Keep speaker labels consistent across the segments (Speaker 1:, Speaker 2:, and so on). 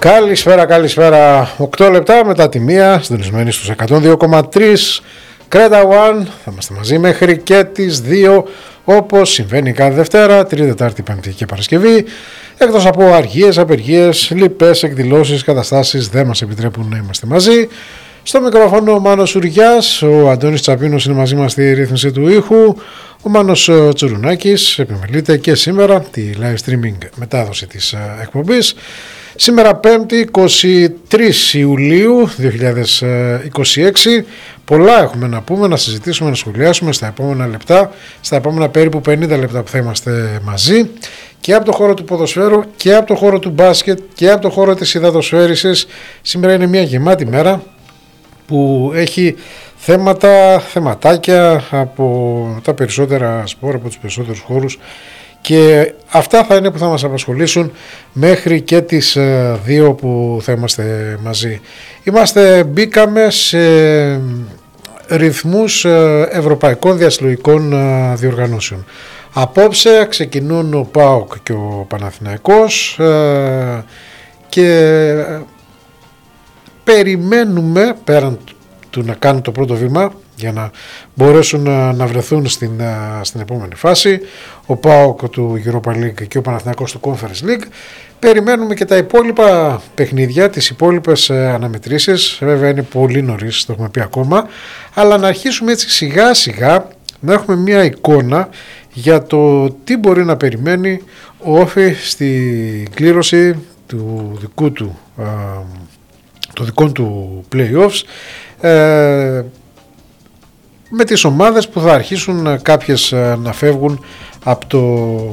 Speaker 1: Καλησπέρα. 8 λεπτά μετά τη μία, συντονισμένοι στους 102,3 Κρέτα One. Θα είμαστε μαζί μέχρι και τις 2, όπως συμβαίνει κάθε Δευτέρα, Τρίτη, Τετάρτη, Πέμπτη και Παρασκευή. Εκτός από αργίες, απεργίες, λοιπές εκδηλώσεις, καταστάσεις δεν μας επιτρέπουν να είμαστε μαζί. Στο μικρόφωνο ο Μάνος Σουριάς, ο Αντώνης Τσαπίνος είναι μαζί μας στη ρύθμιση του ήχου, ο Μάνος Τσουρουνάκης επιμελείται και σήμερα τη live streaming μετάδοση της εκπομπής. Σήμερα 5η 23 Ιουλίου 2026, πολλά έχουμε να πούμε, να συζητήσουμε, να σχολιάσουμε στα επόμενα λεπτά, στα επόμενα περίπου 50 λεπτά που θα είμαστε μαζί, και από το χώρο του ποδοσφαίρου και από το χώρο του μπάσκετ και από το χώρο της υδατοσφαίρισης. Σήμερα είναι μια γεμάτη μέρα που έχει θεματάκια από τα περισσότερα σπορ, από τους περισσότερους χώρους, και αυτά θα είναι που θα μας απασχολήσουν μέχρι και τις 2 που θα είμαστε μαζί. Μπήκαμε σε ρυθμούς ευρωπαϊκών διασυλλογικών διοργανώσεων. Απόψε ξεκινούν ο ΠΑΟΚ και ο Παναθηναϊκός και περιμένουμε, πέραν του να κάνουν το πρώτο βήμα για να μπορέσουν να βρεθούν στην επόμενη φάση, ο ΠΑΟΚ του Europa League και ο Παναθηναϊκός του Conference League, περιμένουμε και τα υπόλοιπα παιχνίδια, τις υπόλοιπες αναμετρήσεις. Βέβαια είναι πολύ νωρίς, το έχουμε πει ακόμα, αλλά να αρχίσουμε έτσι σιγά σιγά να έχουμε μια εικόνα για το τι μπορεί να περιμένει ο Όφη στη κλήρωση του δικών του play-offs, με τις ομάδες που θα αρχίσουν κάποιες να φεύγουν από το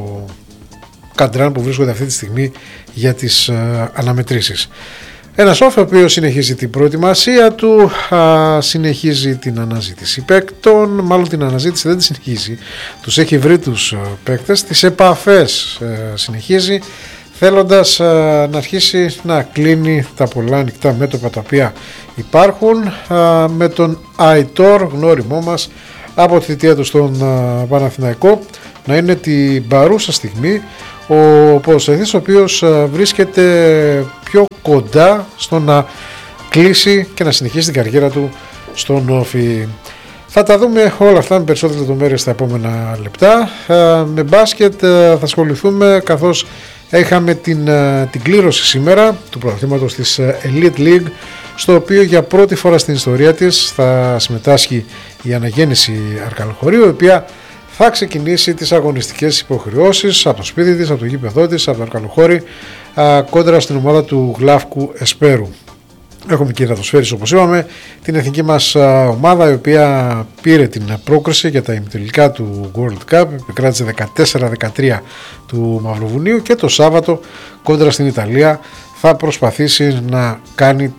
Speaker 1: καντράν που βρίσκονται αυτή τη στιγμή για τις αναμετρήσεις. Ένας Όφη ο οποίος συνεχίζει την προετοιμασία του, συνεχίζει την αναζήτηση παίκτων, μάλλον την αναζήτηση δεν τη συνεχίζει, τους έχει βρει τους παίκτες, τις επαφές συνεχίζει, θέλοντας να αρχίσει να κλείνει τα πολλά ανοιχτά μέτωπα τα οποία υπάρχουν, με τον Αϊτόρ, γνώριμό μας από τη θητεία του στον Παναθηναϊκό, να είναι την παρούσα στιγμή ο ποδοσφαιριστής ο οποίος βρίσκεται πιο κοντά στο να κλείσει και να συνεχίσει την καριέρα του στον Όφη. Θα τα δούμε όλα αυτά με περισσότερες λεπτομέρειες στα επόμενα λεπτά. Με μπάσκετ θα ασχοληθούμε, καθώς είχαμε την κλήρωση σήμερα του πρωταθλήματος της Elite League, στο οποίο για πρώτη φορά στην ιστορία της θα συμμετάσχει η Αναγέννηση Αρκαλοχωρίου, η οποία θα ξεκινήσει τις αγωνιστικές υποχρεώσεις από το σπίτι της, από το γήπεδό της, από το Αρκαλοχώρι, κόντρα στην ομάδα του Γλάφκου Εσπέρου. Έχουμε και υδατοσφαίριση, όπως είπαμε, την εθνική μας ομάδα, η οποία πήρε την πρόκριση για τα ημιτελικά του World Cup, επικράτησε 14-13 του Μαυροβουνίου, και το Σάββατο κόντρα στην Ιταλία θα προσπαθήσει να κάνει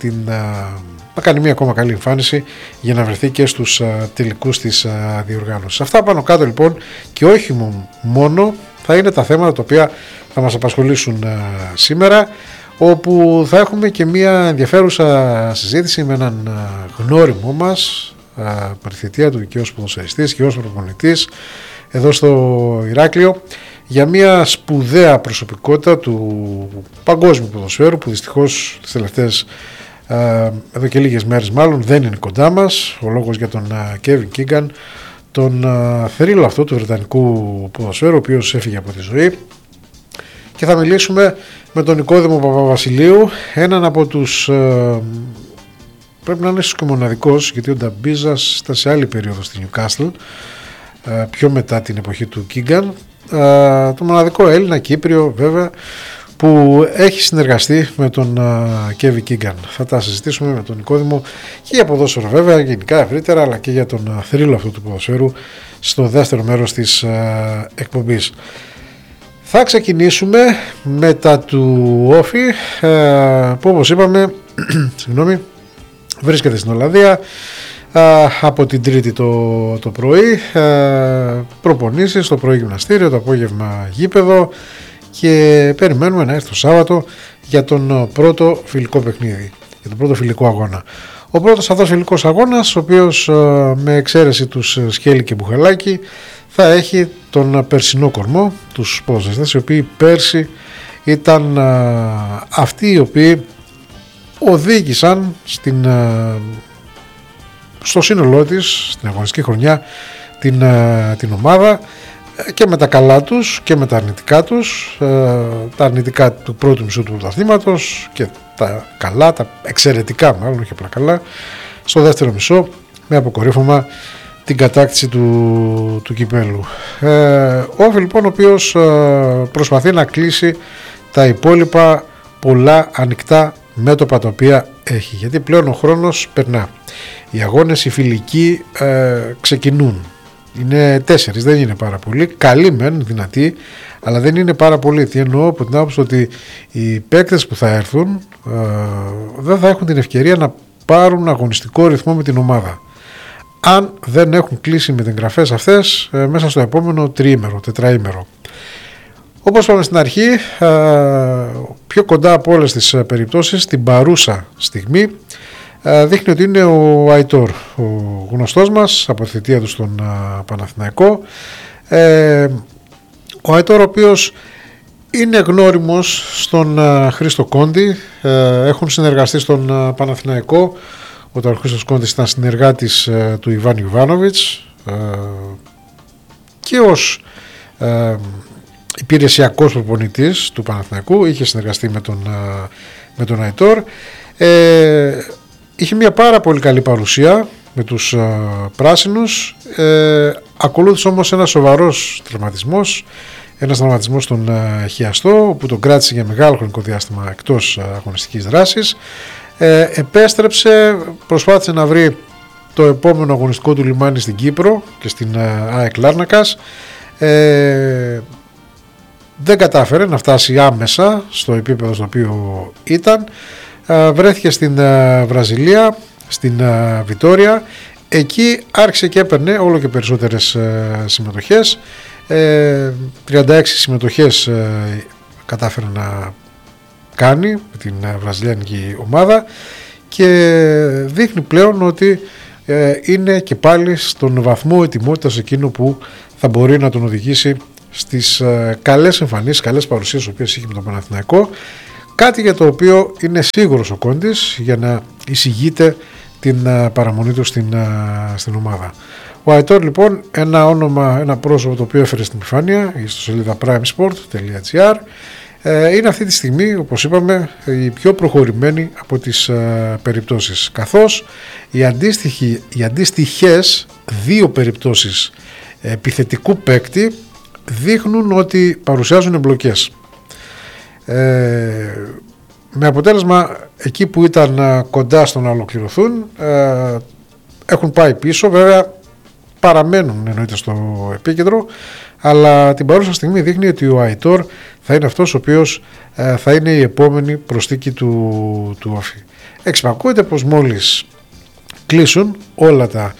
Speaker 1: μια ακόμα καλή εμφάνιση για να βρεθεί και στους τελικούς της διοργάνωσης. Αυτά πάνω κάτω λοιπόν, και όχι μόνο, θα είναι τα θέματα τα οποία θα μας απασχολήσουν σήμερα, όπου θα έχουμε και μια ενδιαφέρουσα συζήτηση με έναν γνώριμο μας, παρθητεία του και ως ποδοσφαιριστής και ως προπονητής εδώ στο Ηράκλειο, για μια σπουδαία προσωπικότητα του παγκόσμιου ποδοσφαίρου, που δυστυχώς τις τελευταίες εδώ και λίγες μέρες μάλλον δεν είναι κοντά μας. Ο λόγος για τον Kevin Keegan, τον θρύλο αυτό του βρετανικού ποδοσφαίρου, ο οποίος έφυγε από τη ζωή. Και θα μιλήσουμε με τον Νικόδημο Παπαβασιλείου, έναν από τους, πρέπει να είναι ίσως και μοναδικός, γιατί ο Νταμπίζας ήταν σε άλλη περίοδο στη Newcastle, πιο μετά την εποχή του Keegan, το μοναδικό Έλληνα Κύπριο βέβαια που έχει συνεργαστεί με τον Kevin Keegan. Θα τα συζητήσουμε με τον Νικόδημο και για ποδόσφαιρο βέβαια, γενικά ευρύτερα, αλλά και για τον θρύλο αυτού του ποδοσφαίρου στο δεύτερο μέρος της εκπομπής. Θα ξεκινήσουμε μετά του Όφη, που όπως είπαμε βρίσκεται στην Ολλανδία από την Τρίτη το πρωί, προπονήσεις, το πρωί γυμναστήριο, το απόγευμα γήπεδο, και περιμένουμε να έρθει το Σάββατο για τον πρώτο φιλικό παιχνίδι, για τον πρώτο φιλικό αγώνα. Ο πρώτος αυτός φιλικός αγώνας, ο οποίος με εξαίρεση τους Σκέλη και Μπουχαλάκη θα έχει τον περσινό κορμό, τους ποδοσφαιριστές οι οποίοι πέρσι ήταν αυτοί οι οποίοι οδήγησαν στο σύνολό της, στην αγωνιστική χρονιά, την ομάδα, και με τα καλά τους και με τα αρνητικά τους, τα αρνητικά του πρώτου μισού του πρωταθλήματος και τα καλά, τα εξαιρετικά μάλλον, όχι απλά καλά, στο δεύτερο μισό, με αποκορύφωμα την κατάκτηση του κυπέλου. Όφη λοιπόν, ο οποίος προσπαθεί να κλείσει τα υπόλοιπα πολλά ανοιχτά μέτωπα τα οποία έχει, γιατί πλέον ο χρόνος περνά. Οι αγώνες οι φιλικοί ξεκινούν. Είναι 4, δεν είναι πάρα πολύ. Καλοί μεν, δυνατοί, αλλά δεν είναι πάρα πολύ. Τι εννοώ? Από την άποψη ότι οι παίκτες που θα έρθουν δεν θα έχουν την ευκαιρία να πάρουν αγωνιστικό ρυθμό με την ομάδα, αν δεν έχουν κλείσει με τις εγγραφές αυτές μέσα στο επόμενο τριήμερο, τετραήμερο. Όπως είπαμε στην αρχή, πιο κοντά από όλες τις περιπτώσεις, την παρούσα στιγμή, δείχνει ότι είναι ο Αϊτόρ, ο γνωστός μας από τη θητεία του στον Παναθηναϊκό. Ο Αϊτόρ, ο οποίος είναι γνώριμος στον Χρήστο Κόντι, έχουν συνεργαστεί στον Παναθηναϊκό όταν ο Χρήστος Κόντης ήταν συνεργάτης του Ιβάν Ιουβάνοβιτς και ως υπηρεσιακός προπονητής του Παναθηναϊκού είχε συνεργαστεί με τον Αϊτόρ. Είχε μια πάρα πολύ καλή παρουσία με τους πράσινους, ακολούθησε όμως ένα σοβαρός τραυματισμός, ένας τραυματισμός στον χιαστό, που τον κράτησε για μεγάλο χρονικό διάστημα εκτός αγωνιστικής δράσης. Επέστρεψε, προσπάθησε να βρει το επόμενο αγωνιστικό του λιμάνι στην Κύπρο και στην ΑΕΚ Λάρνακας. Δεν κατάφερε να φτάσει άμεσα στο επίπεδο στο οποίο ήταν. Βρέθηκε στην Βραζιλία, στην Βιτόρια. Εκεί άρχισε και έπαιρνε όλο και περισσότερες συμμετοχές. 36 συμμετοχές κατάφερε να κάνει με την βραζιλιάνικη ομάδα και δείχνει πλέον ότι είναι και πάλι στον βαθμό ετοιμότητας εκείνο που θα μπορεί να τον οδηγήσει στις καλές εμφανίσεις, καλές παρουσίες που είχε με τον Παναθηναϊκό, κάτι για το οποίο είναι σίγουρος ο Κόντης για να εισηγείται την παραμονή του στην ομάδα. Ο Αϊτόρ λοιπόν, ένα όνομα, ένα πρόσωπο το οποίο έφερε στην επιφάνεια στο σελίδα primesport.gr, είναι αυτή τη στιγμή, όπως είπαμε, η πιο προχωρημένη από τις περιπτώσεις, καθώς οι αντίστοιχες δύο περιπτώσεις επιθετικού παίκτη δείχνουν ότι παρουσιάζουν εμπλοκές, με αποτέλεσμα εκεί που ήταν κοντά στο να ολοκληρωθούν έχουν πάει πίσω. Βέβαια παραμένουν εννοείται στο επίκεντρο, αλλά την παρούσα στιγμή δείχνει ότι ο Αϊτόρ θα είναι αυτός ο οποίος θα είναι η επόμενη προσθήκη του Όφη. Εξυπακούεται πως μόλις κλείσουν όλα τα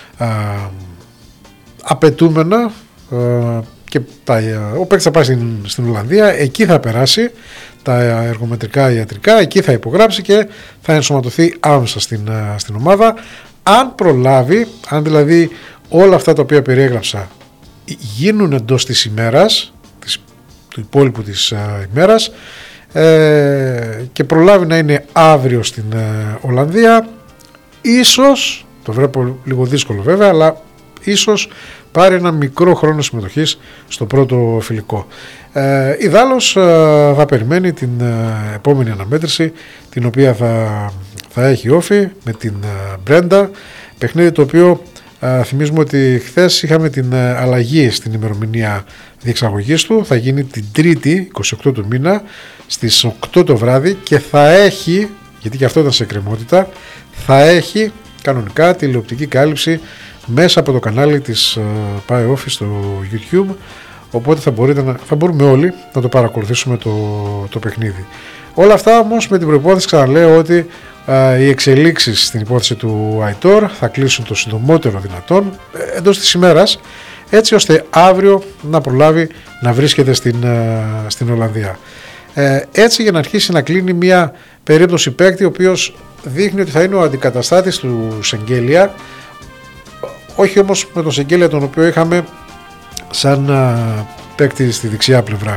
Speaker 1: απαιτούμενα και ο παίκτης θα πάει στην Ολλανδία, εκεί θα περάσει τα εργομετρικά, ιατρικά, εκεί θα υπογράψει και θα ενσωματωθεί άμεσα στην ομάδα, αν προλάβει, αν δηλαδή όλα αυτά τα οποία περιέγραψα γίνουν εντός της ημέρας, του υπόλοιπου της ημέρας, και προλάβει να είναι αύριο στην Ολλανδία. Ίσως, το βλέπω λίγο δύσκολο βέβαια, αλλά ίσως πάρει ένα μικρό χρόνο συμμετοχής στο πρώτο φιλικό. Ιδάλλως θα περιμένει την επόμενη αναμέτρηση, την οποία θα έχει Όφη με την Μπρέντα, παιχνίδι το οποίο θυμίζουμε ότι χθες είχαμε την αλλαγή στην ημερομηνία διεξαγωγής του. Θα γίνει την Τρίτη 28 του μήνα στις 8 το βράδυ και θα έχει, γιατί και αυτό ήταν σε εκκρεμότητα, θα έχει κανονικά τηλεοπτική κάλυψη μέσα από το κανάλι της ΠΑΕ Όφη στο YouTube, οπότε θα μπορούμε όλοι να το παρακολουθήσουμε το παιχνίδι. Όλα αυτά όμως με την προϋπόθεση, ξαναλέω, ότι οι εξελίξεις στην υπόθεση του Αϊτόρ θα κλείσουν το συντομότερο δυνατόν εντός της ημέρας, έτσι ώστε αύριο να προλάβει να βρίσκεται στην Ολλανδία. Έτσι, για να αρχίσει να κλείνει μια περίπτωση παίκτη ο οποίος δείχνει ότι θα είναι ο αντικαταστάτης του Σεγγέλια, όχι όμως με τον Σεγγέλια τον οποίο είχαμε σαν παίκτη στη δεξιά πλευρά.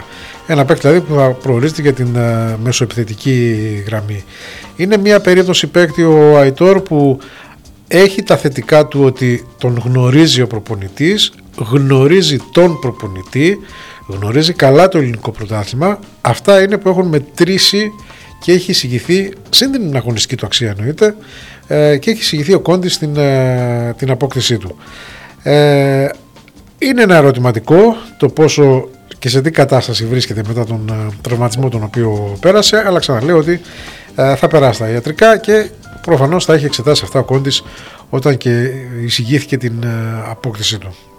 Speaker 1: Ένα παίκτη δηλαδή που θα προορίζεται για την μεσοεπιθετική γραμμή. Είναι μια περίπτωση παίκτη ο Αϊτόρ που έχει τα θετικά του ότι τον γνωρίζει ο προπονητής, γνωρίζει τον προπονητή, γνωρίζει καλά το ελληνικό πρωτάθλημα. Αυτά είναι που έχουν μετρήσει και έχει εισηγηθεί, συν την αγωνιστική του αξία εννοείται, και έχει εισηγηθεί ο Κόντης την απόκτησή του. Είναι ένα ερωτηματικό το πόσο και σε τι κατάσταση βρίσκεται μετά τον τραυματισμό τον οποίο πέρασε, αλλά ξαναλέω ότι θα περάσει τα ιατρικά και προφανώς θα έχει εξετάσει αυτά ο Κόντης όταν και εισηγήθηκε την απόκτησή του.